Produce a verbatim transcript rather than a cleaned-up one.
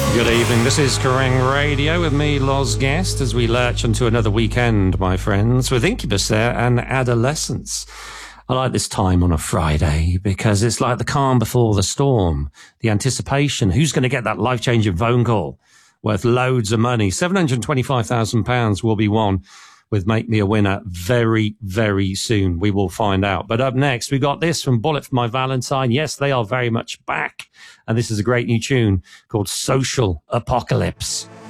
Good evening, this is Kerrang Radio with me, Loz Guest, as we lurch into another weekend, my friends, with Incubus there and Adolescence. I like this time on a Friday because it's like the calm before the storm, the anticipation. Who's going to get that life-changing phone call worth loads of money? seven hundred twenty-five thousand pounds will be won with Make Me a Winner very, very soon. We will find out. But up next, we got this from Bullet for My Valentine. Yes, they are very much back. And this is a great new tune called Social Apocalypse.